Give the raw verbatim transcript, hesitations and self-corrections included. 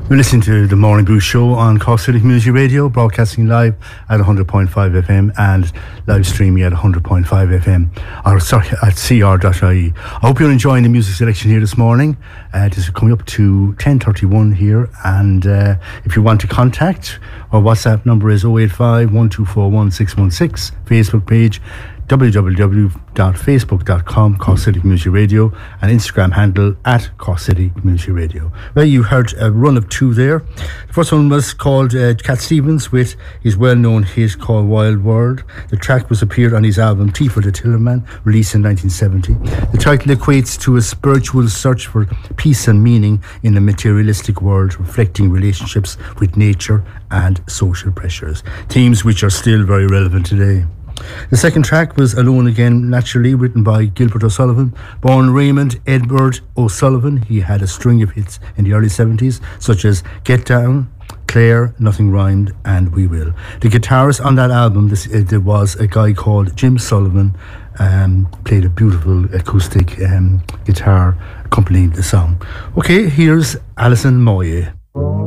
You're listening to the Morning Brew Show on Cork City Community Radio, broadcasting live at one hundred point five F M and live streaming at one hundred point five F M, or sorry, at c r dot I E. I hope you're enjoying the music selection here this morning. Uh, it is coming up to ten thirty-one here, and uh, if you want to contact, our WhatsApp number is oh eight five, one two four one, six one six, Facebook page w w w dot facebook dot com Cork City Community Radio, and Instagram handle at Cork City Community Radio. Well, you heard a run of two there. The first one was called uh, Cat Stevens with his well-known hit called Wild World. The track was appeared on his album Tea for the Tillerman, released in nineteen seventy. The title equates to a spiritual search for peace and meaning in a materialistic world, reflecting relationships with nature and social pressures, themes which are still very relevant today. The second track was Alone Again, naturally, written by Gilbert O'Sullivan. Born Raymond Edward O'Sullivan, he had a string of hits in the early seventies, such as Get Down, Claire, Nothing Rhymed, and We Will. The guitarist on that album, this, uh, there was a guy called Jim Sullivan, um, played a beautiful acoustic um, guitar accompanying the song. Okay, here's Alison Moyet.